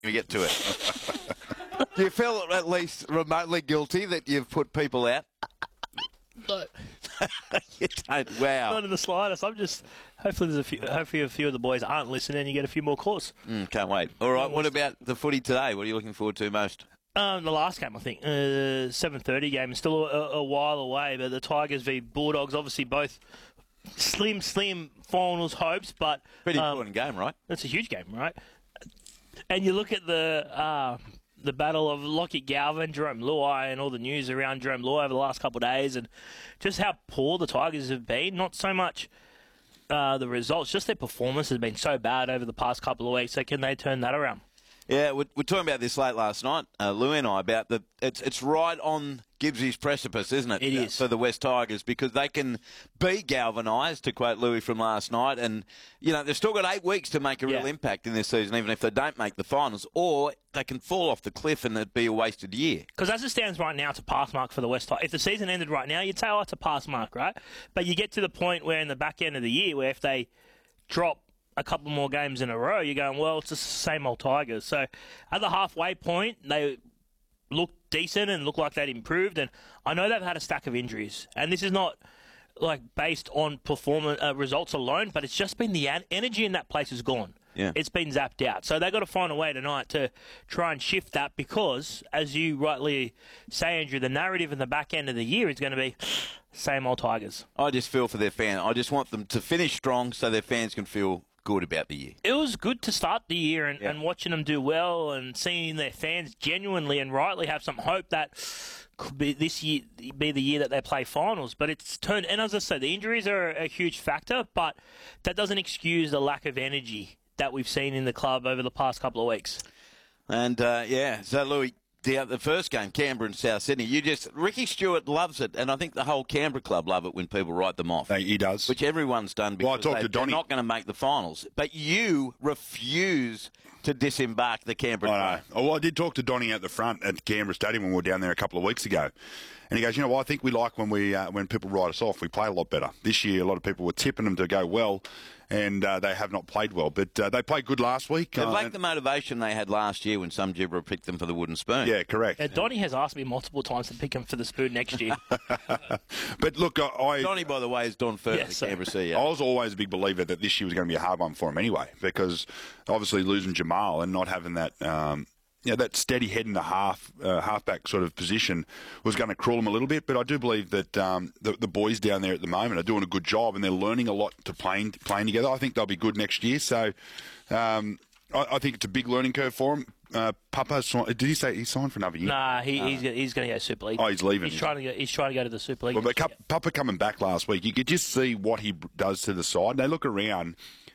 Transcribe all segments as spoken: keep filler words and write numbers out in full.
we get to it. Do you feel at least remotely guilty that you've put people out? No. You don't. Wow. Not in the slightest. I'm just hopefully there's a few. Hopefully a few of the boys aren't listening, and you get a few more calls. Mm, can't wait. All right. What about the footy today? What are you looking forward to most? Um, the last game, I think, uh, seven thirty game, is still a, a while away. But the Tigers v Bulldogs, obviously both slim, slim finals hopes, but pretty um, important game, right? It's a huge game, right? And you look at the. Uh, the battle of Lockie Galvin, Jerome Luai, and all the news around Jerome Luai over the last couple of days, and just how poor the Tigers have been. Not so much uh, the results, just their performance has been so bad over the past couple of weeks. So can they turn that around? Yeah, we're, we're talking about this late last night, uh, Lou and I, about the it's it's right on Gibbsy's precipice, isn't it? It is. For the West Tigers, because they can be galvanised, to quote Louis from last night, and, you know, they've still got eight weeks to make a real Yeah. impact in this season, even if they don't make the finals, or they can fall off the cliff and it'd be a wasted year. Because as it stands right now, it's a pass mark for the West Tigers. If the season ended right now, you'd say, oh, it's a pass mark, right? But you get to the point where in the back end of the year, where if they drop a couple more games in a row, you're going, well, it's the same old Tigers. So at the halfway point, they look decent and look like they'd improved. And I know they've had a stack of injuries. And this is not like based on performance uh, results alone, but it's just been the an- energy in that place is gone. Yeah. It's been zapped out. So they've got to find a way tonight to try and shift that because, as you rightly say, Andrew, the narrative in the back end of the year is going to be same old Tigers. I just feel for their fans. I just want them to finish strong so their fans can feel good about the year. It was good to start the year and, yeah. and watching them do well and seeing their fans genuinely and rightly have some hope that could be this year be the year that they play finals. But it's turned, and as I said, the injuries are a huge factor, but that doesn't excuse the lack of energy that we've seen in the club over the past couple of weeks. And, uh, yeah, so, Louis, the, the first game, Canberra and South Sydney, you just, Ricky Stewart loves it, and I think the whole Canberra club love it when people write them off. He does. Which everyone's done because well, I talked they, to Donny. they're not going to make the finals. But you refuse to disembark the Canberra I club. know. Oh, well, I did talk to Donny at the front at Canberra Stadium when we were down there a couple of weeks ago. And he goes, you know what, I think we like when we uh, when people write us off, we play a lot better. This year, a lot of people were tipping them to go well, and uh, they have not played well. But uh, they played good last week. They've uh, lacked the motivation they had last year when some gibber picked them for the wooden spoon. Yeah, correct. Yeah, Donny has asked me multiple times to pick him for the spoon next year. But look, I... I Donny, by the way, is Don Firth Yes, at sir. Canberra C E O. I was always a big believer that this year was going to be a hard one for him anyway, because obviously losing Jamal and not having that... Um, you know, that steady head in the half, uh, halfback sort of position was going to cruel them a little bit. But I do believe that um, the, the boys down there at the moment are doing a good job and they're learning a lot to playing playing together. I think they'll be good next year. So um, I, I think it's a big learning curve for them. Uh, Papa, did he say he signed for another year? Nah, he, he's he's going to go Super League. Oh, he's leaving. He's trying to go. He's trying to go to the Super League. Well, but Cup, Papa coming back last week, you could just see what he does to the side. They look around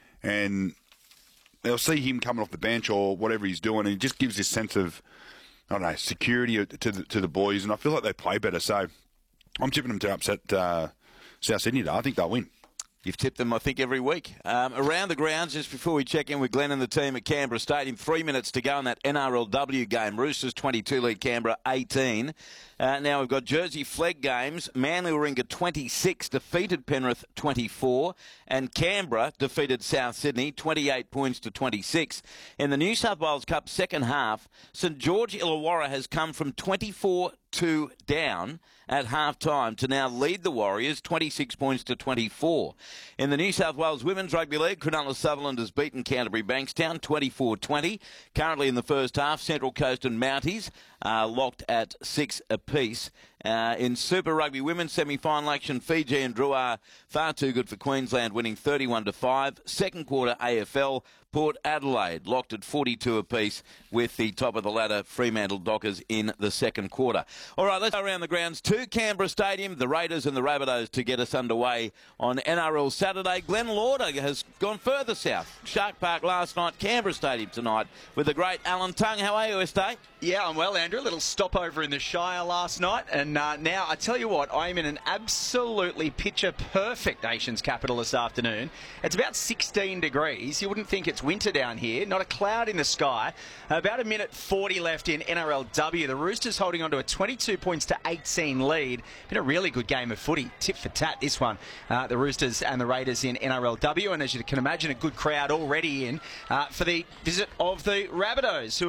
and they'll see him coming off the bench or whatever he's doing, and it just gives this sense of, I don't know, security to the, to the boys, and I feel like they play better. So I'm tipping them to upset uh, South Sydney today. I think they'll win. You've tipped them, I think, every week. Um, around the grounds, just before we check in with Glenn and the team at Canberra Stadium, three minutes to go in that N R L W game. Roosters twenty-two lead Canberra eighteen. Uh, now we've got Jersey Flegg games. Manly Warringah twenty-six, defeated Penrith twenty-four. And Canberra defeated South Sydney twenty-eight points to twenty-six. In the New South Wales Cup second half, St George Illawarra has come from twenty-four two down at half-time to now lead the Warriors twenty-six points to twenty-four. In the New South Wales Women's Rugby League, Cronulla Sutherland has beaten Canterbury Bankstown twenty-four twenty. Currently in the first half, Central Coast and Mounties are locked at six apiece. Uh, in Super Rugby Women's semi-final action, Fiji and Drew are far too good for Queensland, winning thirty-one to five. Second quarter A F L, Port Adelaide locked at forty-two apiece with the top of the ladder Fremantle Dockers in the second quarter. All right, let's go around the grounds to Canberra Stadium, the Raiders and the Rabbitohs to get us underway on N R L Saturday. Glenn Lauder has gone further south. Shark Park last night, Canberra Stadium tonight with the great Alan Tongue. How are you, Estate? Yeah, I'm well, Andrew. A little stopover in the Shire last night, and uh, now I tell you what, I'm in an absolutely picture-perfect Nations capital this afternoon. It's about sixteen degrees. You wouldn't think it's winter down here. Not a cloud in the sky. About a minute forty left in N R L W. The Roosters holding on to a twenty-two points to eighteen lead. Been a really good game of footy. Tip for tat, this one. Uh, the Roosters and the Raiders in N R L W, and as you can imagine, a good crowd already in uh, for the visit of the Rabbitohs, who